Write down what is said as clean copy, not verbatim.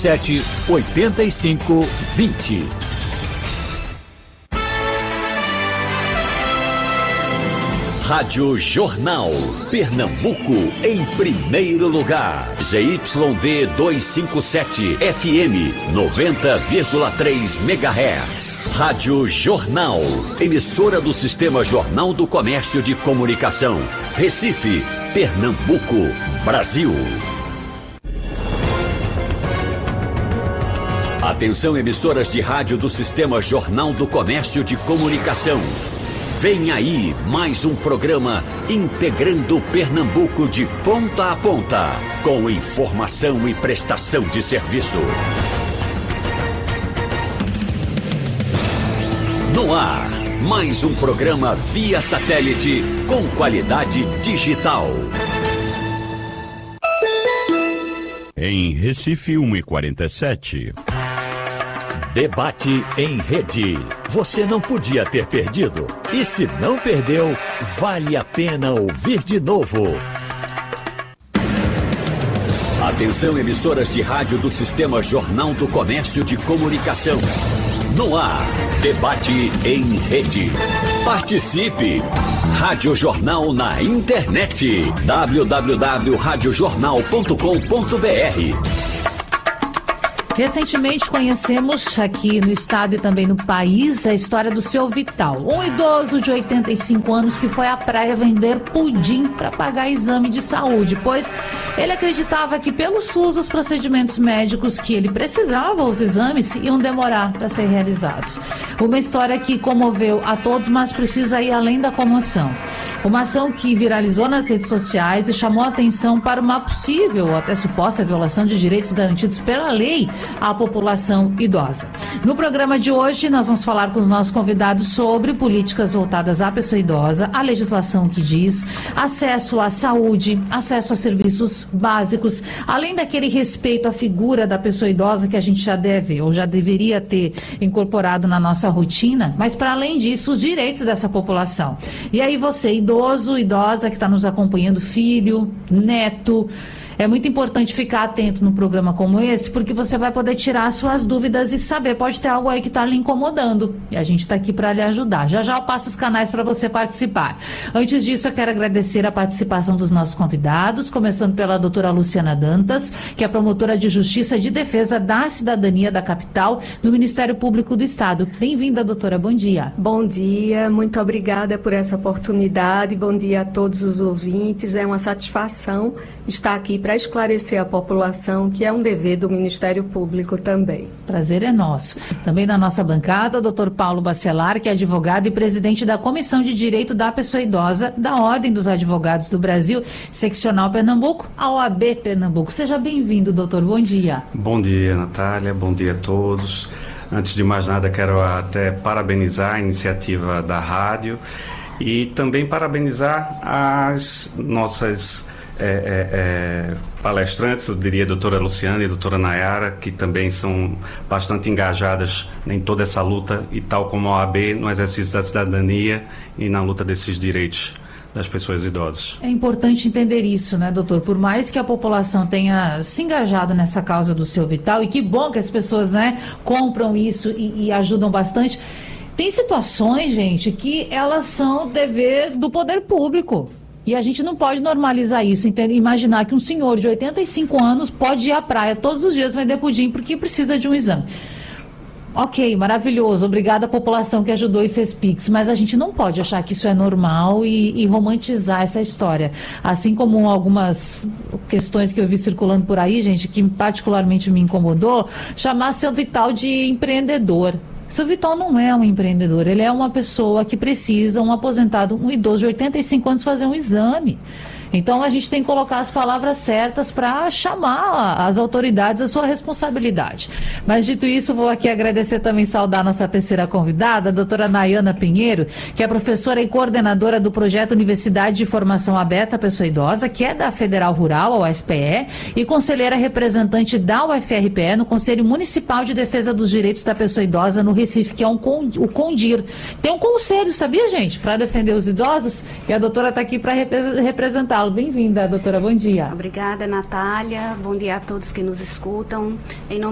997-85-20. Rádio Jornal, Pernambuco, em primeiro lugar. ZYD 257, FM 90,3 MHz. Rádio Jornal, emissora do Sistema Jornal do Comércio de Comunicação. Recife, Pernambuco, Brasil. Atenção, emissoras de rádio do Sistema Jornal do Comércio de Comunicação. Vem aí mais um programa integrando Pernambuco de ponta a ponta, com informação e prestação de serviço. No ar, mais um programa via satélite com qualidade digital. Em Recife 1h47. Debate em rede. Você não podia ter perdido. E se não perdeu, vale a pena ouvir de novo. Atenção, emissoras de rádio do Sistema Jornal do Comércio de Comunicação. No ar, debate em rede. Participe! Rádio Jornal na internet. www.radiojornal.com.br. Recentemente conhecemos aqui no estado e também no país a história do seu Vital, um idoso de 85 anos que foi à praia vender pudim para pagar exame de saúde, pois ele acreditava que pelo SUS os procedimentos médicos que ele precisava, os exames, iam demorar para ser realizados. Uma história que comoveu a todos, mas precisa ir além da comoção. Uma ação que viralizou nas redes sociais e chamou a atenção para uma possível ou até suposta violação de direitos garantidos pela lei à população idosa. No programa de hoje, nós vamos falar com os nossos convidados sobre políticas voltadas à pessoa idosa, a legislação que diz, acesso à saúde, acesso a serviços básicos, além daquele respeito à figura da pessoa idosa que a gente já deve ou já deveria ter incorporado na nossa rotina, mas para além disso, os direitos dessa população. E aí você, idoso, idosa que está nos acompanhando, filho, neto, é muito importante ficar atento num programa como esse, porque você vai poder tirar suas dúvidas e saber, pode ter algo aí que está lhe incomodando. E a gente está aqui para lhe ajudar. Já já eu passo os canais para você participar. Antes disso, eu quero agradecer a participação dos nossos convidados, começando pela doutora Luciana Dantas, que é promotora de Justiça de Defesa da Cidadania da Capital, do Ministério Público do Estado. Bem-vinda, doutora. Bom dia. Bom dia, muito obrigada por essa oportunidade. Bom dia a todos os ouvintes. É uma satisfação estar aqui para esclarecer a população, que é um dever do Ministério Público também. Prazer é nosso. Também na nossa bancada, o doutor Paulo Bacelar, que é advogado e presidente da Comissão de Direito da Pessoa Idosa da Ordem dos Advogados do Brasil, Seccional Pernambuco, a OAB Pernambuco. Seja bem-vindo, doutor. Bom dia. Bom dia, Natália. Bom dia a todos. Antes de mais nada, quero até parabenizar a iniciativa da rádio e também parabenizar as nossas palestrantes, eu diria a doutora Luciana e a doutora Nayara, que também são bastante engajadas em toda essa luta, e tal como a OAB, no exercício da cidadania e na luta desses direitos das pessoas idosas. É importante entender isso, né, doutor? Por mais que a população tenha se engajado nessa causa do seu Vital, e que bom que as pessoas, né, compram isso e ajudam bastante, tem situações, gente, que elas são dever do poder público. E a gente não pode normalizar isso, entende? Imaginar que um senhor de 85 anos pode ir à praia todos os dias vender pudim porque precisa de um exame. Ok, maravilhoso, obrigada à população que ajudou e fez Pix, mas a gente não pode achar que isso é normal e romantizar essa história. Assim como algumas questões que eu vi circulando por aí, gente, que particularmente me incomodou, chamar seu Vital de empreendedor. Seu Vital não é um empreendedor, ele é uma pessoa que precisa, um aposentado, um idoso de 85 anos, fazer um exame. Então a gente tem que colocar as palavras certas para chamar as autoridades à sua responsabilidade. Mas dito isso, vou aqui agradecer também, saudar nossa terceira convidada, a doutora Nayana Pinheiro, que é professora e coordenadora do projeto Universidade de Formação Aberta à Pessoa Idosa, que é da Federal Rural, a UFPE, e conselheira representante da UFRPE no Conselho Municipal de Defesa dos Direitos da Pessoa Idosa no Recife, que é o CONDIR. Tem um conselho, sabia, gente, para defender os idosos, e a doutora está aqui para representá-lo. Bem-vinda, doutora, bom dia. Obrigada, Natália, bom dia a todos que nos escutam. Em nome